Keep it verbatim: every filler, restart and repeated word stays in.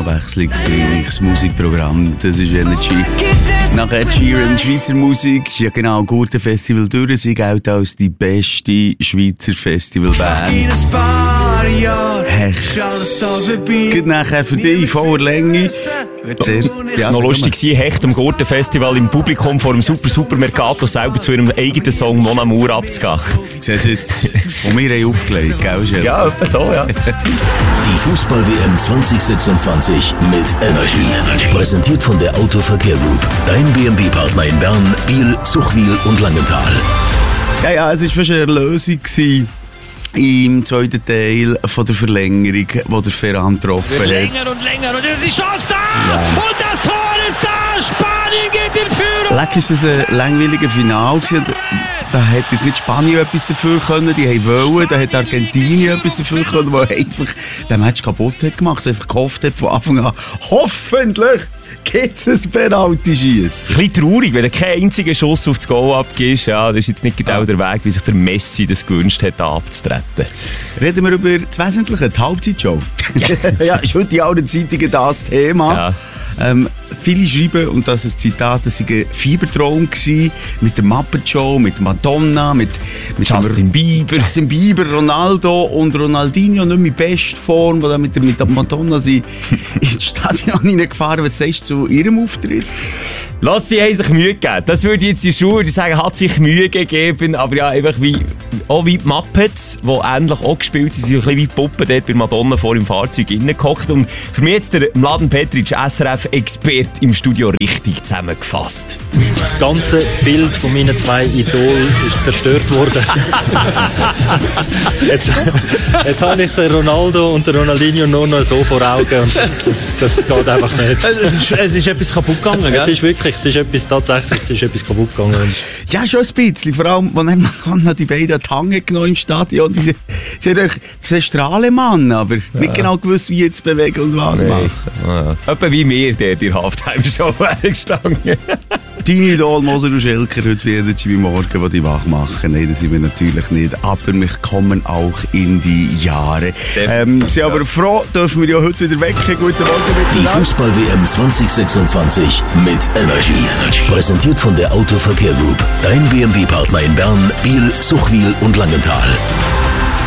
abwechslungsreiches Musikprogramm. Das ist Energy. Nach Ed Sheeran, Schweizer Musik. Ja genau, gute Festival durch. Sie gilt als die beste Schweizer Festivalband. Hecht. Geht nachher für dich, voller Länge. Sehr, ja, noch lustig war, Hecht am Gurtenfestival im Publikum vor dem Super Super Mercato selber zu ihrem eigenen Song Mon Amour abzugehen. Siehst du jetzt, wo wir haben aufgelegt, gell? Schell? Ja, etwa so, ja. Die Fußball-W M zwanzig sechsundzwanzig mit Energy. Präsentiert von der Autoverkehr Group. Dein B M W-Partner in Bern, Biel, Zuchwil und Langenthal. Ja, ja, es war fast eine Lösung gewesen. Im zweiten Teil von der Verlängerung, wo der Ferran getroffen hat. Länger und länger und es ist Chance da! Ja. Und das Tor ist da! Spanien geht in Führung! Leck, ist das ein langweiliger Final gewesen. Da hätte jetzt nicht Spanien etwas dafür können, die haben wollen. Da hat Argentinien etwas dafür können, der einfach den Match kaputt hat gemacht, einfach gehofft hat von Anfang an, hoffentlich gibt es ein Penalty-Schiess. Ein bisschen traurig, wenn du keinen einzigen Schuss auf das Goal abgibst. Ja, das ist jetzt nicht genau der Weg, wie sich der Messi das gewünscht hat, abzutreten. Reden wir über das Wesentliche, die Halbzeitshow. Ja, ja, ist heute in allen Zeitungen das Thema. Ja. Ähm, viele schreiben, und das ist ein Zitat, das war ein Fiebertraum gewesen, mit der Muppet Show, mit Madonna, mit, mit Justin Bieber. Justin Bieber, Ronaldo und Ronaldinho, nicht mehr in Bestform, die mit der, mit der Madonna sind ins Stadion hineingefahren. Was sagst du zu ihrem Auftritt? Lass sie sich Mühe geben. Das würde jetzt die Schuhe sagen, hat sich Mühe gegeben, aber ja, einfach wie, auch wie die Muppets, die ähnlich auch gespielt sind, sind ein bisschen wie die Puppen dort bei Madonna vor im Fahrzeug reingehockt. Und für mich jetzt der Mladen Petric, S R F-Expert im Studio, richtig zusammengefasst. Das ganze Bild von meinen zwei Idolen ist zerstört worden. jetzt, jetzt habe ich den Ronaldo und den Ronaldinho nur noch so vor Augen. Das, das geht einfach nicht. Es ist, es ist etwas kaputt gegangen, gell? Es ist wirklich, es ist etwas, tatsächlich, es ist etwas kaputt gegangen. Ja, schon ein bisschen. Vor allem, als noch die beiden an die Hange genommen im Stadion. Sie, sie haben einen Strahlemann, aber ja. nicht genau gewusst, wie jetzt bewegen und was nee. machen. Ja. Etwa wie wir, der die Halftime-Show gestanden. Deine Idol Moser und Schelker heute wie Energy wie morgen, die die wach machen. Nein, das sind wir natürlich nicht. Aber wir kommen auch in die Jahre. Ähm, sind aber froh, dürfen wir ja heute wieder wecken. Guten Morgen miteinander. Die Fußball-W M zwanzig sechsundzwanzig mit Energy. Präsentiert von der Autoverkehr Group. Dein B M W-Partner in Bern, Biel, Zuchwil und Langenthal.